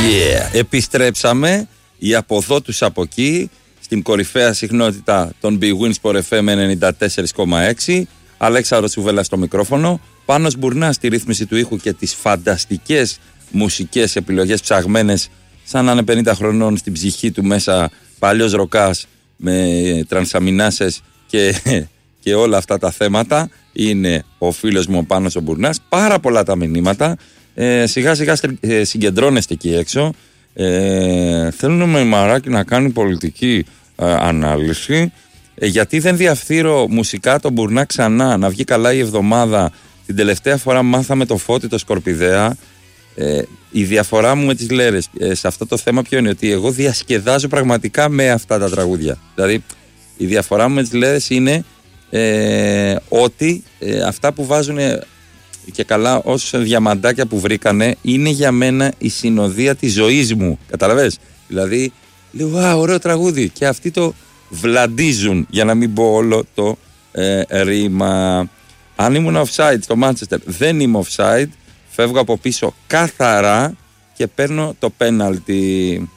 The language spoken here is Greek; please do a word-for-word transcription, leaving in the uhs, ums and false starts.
Yeah. Επιστρέψαμε οι από εδώ τους από εκεί στην κορυφαία συχνότητα των Big Win Sport εφ εμ ενενήντα τέσσερα κόμμα έξι. Αλέξανδρος Τσουβέλλας στο μικρόφωνο, Πάνος Μπουρνάς στη ρύθμιση του ήχου και τις φανταστικές μουσικές επιλογές ψαγμένες σαν να είναι πενήντα χρονών στην ψυχή του μέσα, παλιός ροκάς με τρανσαμινάσες και, και όλα αυτά τα θέματα. Είναι ο φίλος μου ο Πάνος ο Μπουρνάς. Πάρα πολλά τα μηνύματα. Ε, σιγά σιγά ε, συγκεντρώνεστε εκεί έξω. Ε, θέλουν με Μαράκι να κάνει πολιτική ε, ανάλυση. Ε, γιατί δεν διαφθείρω μουσικά τον Μπουρνά ξανά, να βγει καλά η εβδομάδα. Την τελευταία φορά μάθαμε το Φώτη το Σκορπιδέα. Ε, η διαφορά μου με τις Λέρες ε, σε αυτό το θέμα ποιο είναι? Ότι εγώ διασκεδάζω πραγματικά με αυτά τα τραγούδια. Δηλαδή η διαφορά μου με τις Λέρες είναι ε, ότι ε, αυτά που βάζουν και καλά ως διαμαντάκια που βρήκανε είναι για μένα η συνοδεία της ζωής μου. Καταλαβες? Δηλαδή λέω α, ωραίο τραγούδι, και αυτοί το βλαντίζουν, για να μην πω όλο το ε, ρήμα. Αν ήμουν offside στο Manchester, δεν είμαι offside, φεύγω από πίσω καθαρά και παίρνω το πέναλτι.